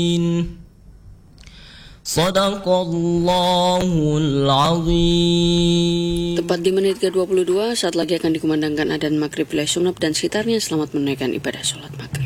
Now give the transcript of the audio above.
Sadaqallahul azim. Tepat di menit ke-22, saat lagi akan dikumandangkan adzan maghrib wilayah Sumeneb dan sekitarnya. Selamat menunaikan ibadah sholat maghrib.